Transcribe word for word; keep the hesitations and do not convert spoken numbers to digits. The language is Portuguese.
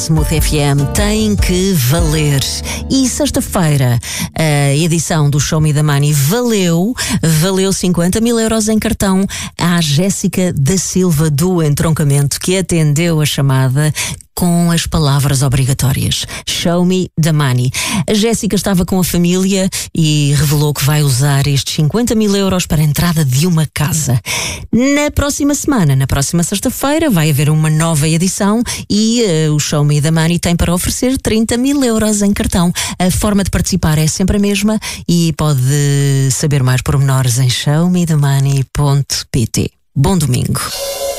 Smooth F M tem que valer. E sexta-feira, a edição do Show Me the Money valeu, valeu cinquenta mil euros em cartão à Jéssica da Silva do Entroncamento, que atendeu a chamada com as palavras obrigatórias. Show me the money. A Jéssica estava com a família e revelou que vai usar estes cinquenta mil euros para a entrada de uma casa. Na próxima semana, na próxima sexta-feira, vai haver uma nova edição e uh, o Show Me the Money tem para oferecer trinta mil euros em cartão. A forma de participar é sempre a mesma e pode saber mais pormenores em show me the money ponto pt. Bom domingo.